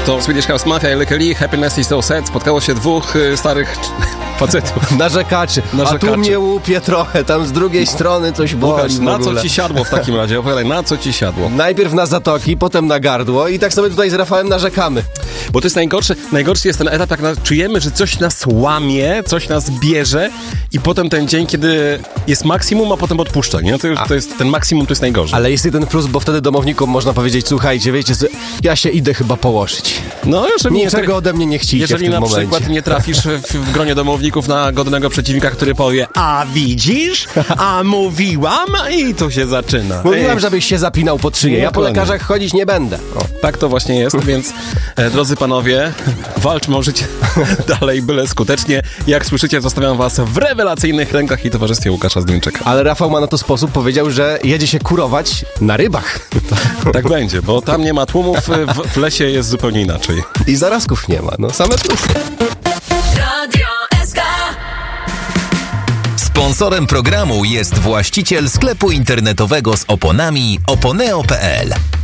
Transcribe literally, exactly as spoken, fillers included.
To Swedish House Mafia i Lykke Li, Happiness is so sad. Spotkało się dwóch y, starych facetów. Narzekaczy. Narzekaczy. A tu mnie łupie trochę, tam z drugiej strony coś boli. Łukasz, na co ci siadło w takim razie? Opowiadaj, na co ci siadło? Najpierw na zatoki, potem na gardło i tak sobie tutaj z Rafałem narzekamy. Bo to jest najgorszy, najgorszy jest ten etap, jak na, czujemy, że coś nas łamie, coś nas bierze i potem ten dzień, kiedy jest maksimum, a potem odpuszcza, nie? To, już, to jest, ten maksimum to jest najgorzej. Ale jest jeden plus, bo wtedy domownikom można powiedzieć, słuchajcie, wiecie, ja się idę chyba położyć. No, jeżeli Niczego nie, ode mnie nie chcicie jeżeli w tym na momencie. przykład nie trafisz w, w gronie domowników na godnego przeciwnika, który powie, a widzisz, a mówiłam i to się zaczyna. Mówiłam, Ej. żebyś się zapinał pod szyję. Ja po Dokładnie. lekarzach chodzić nie będę. O, tak to właśnie jest, więc e, drodzy panowie, walczmy o życie dalej, byle skutecznie. Jak słyszycie, zostawiam was w rewelacyjnych rękach i towarzystwie Łukasza Zdymczyka. Ale Rafał ma na to sposób, powiedział, że jedzie się kurować na rybach. Tak będzie, bo tam nie ma tłumów, w, w lesie jest zupełnie inaczej. I zarazków nie ma, no same plusy. Radio S K. Sponsorem programu jest właściciel sklepu internetowego z oponami oponeo kropka p l.